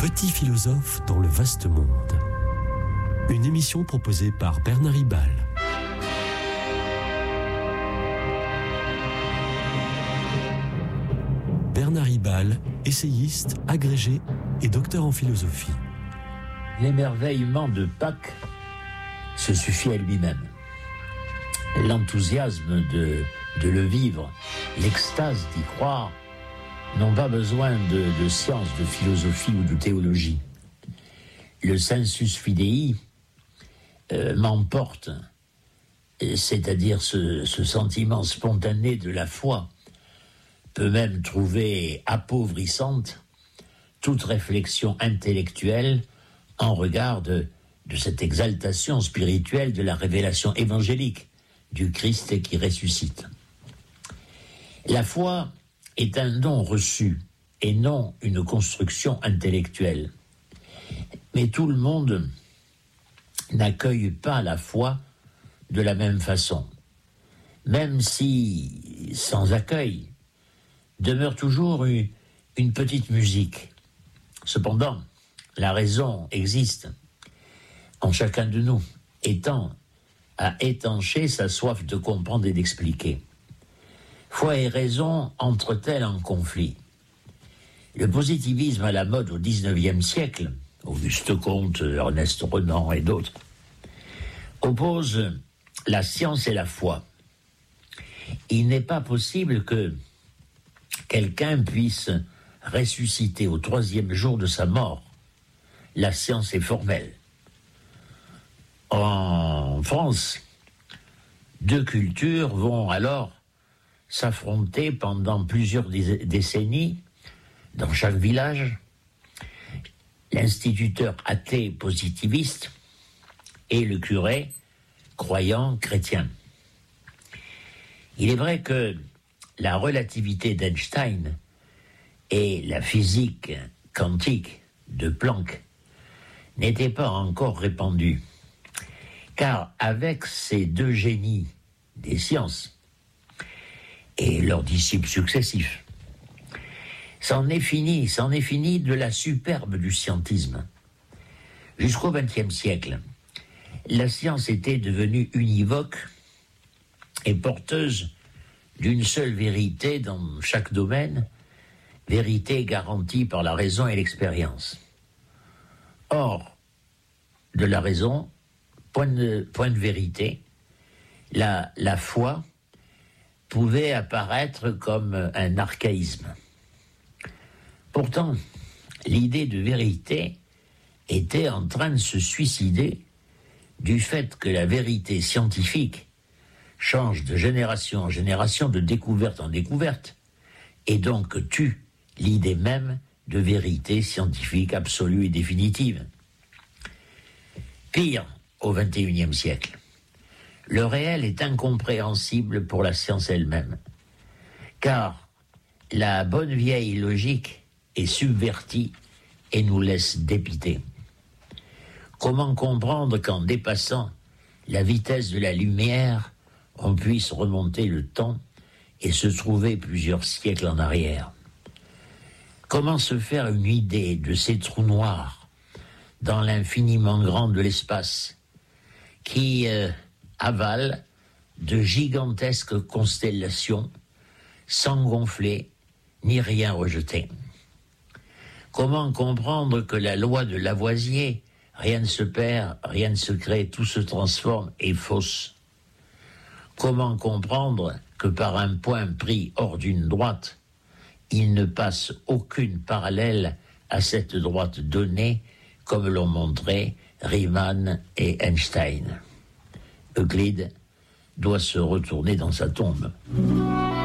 Petit philosophe dans le vaste monde. Une émission proposée par Bernard Ribal. Bernard Ribal, essayiste, agrégé et docteur en philosophie. L'émerveillement de Pâques se suffit à lui-même. L'enthousiasme de le vivre, l'extase d'y croire, n'ont pas besoin de sciences, de philosophie ou de théologie. Le sensus fidei m'emporte, c'est-à-dire ce sentiment spontané de la foi, peut même trouver appauvrissante toute réflexion intellectuelle en regard de cette exaltation spirituelle de la révélation évangélique du Christ qui ressuscite. La foi est un don reçu et non une construction intellectuelle. Mais tout le monde n'accueille pas la foi de la même façon. Même si, sans accueil, demeure toujours une petite musique. Cependant, la raison existe en chacun de nous, étant à étancher sa soif de comprendre et d'expliquer. Foi et raison entrent-elles en conflit? Le positivisme à la mode au XIXe siècle, Auguste Comte, Ernest Renan et d'autres, oppose la science et la foi. Il n'est pas possible que quelqu'un puisse ressusciter au 3e jour de sa mort. La science est formelle. En France, deux cultures vont alors s'affronter pendant plusieurs décennies dans chaque village, l'instituteur athée positiviste et le curé croyant chrétien. Il est vrai que la relativité d'Einstein et la physique quantique de Planck n'étaient pas encore répandues, car avec ces deux génies des sciences et leurs disciples successifs, c'en est fini de la superbe du scientisme. Jusqu'au XXe siècle, la science était devenue univoque et porteuse d'une seule vérité dans chaque domaine, vérité garantie par la raison et l'expérience. Or, de la raison, point de vérité, la foi pouvait apparaître comme un archaïsme. Pourtant, l'idée de vérité était en train de se suicider du fait que la vérité scientifique change de génération en génération, de découverte en découverte, et donc tue l'idée même de vérité scientifique absolue et définitive. Pire, au XXIe siècle, le réel est incompréhensible pour la science elle-même, car la bonne vieille logique est subvertie et nous laisse dépiter. Comment comprendre qu'en dépassant la vitesse de la lumière, on puisse remonter le temps et se trouver plusieurs siècles en arrière? Comment se faire une idée de ces trous noirs dans l'infiniment grand de l'espace qui avalent de gigantesques constellations sans gonfler ni rien rejeter? Comment comprendre que la loi de Lavoisier, rien ne se perd, rien ne se crée, tout se transforme, est fausse? Comment comprendre que par un point pris hors d'une droite, il ne passe aucune parallèle à cette droite donnée, comme l'ont montré Riemann et Einstein? Euclide doit se retourner dans sa tombe.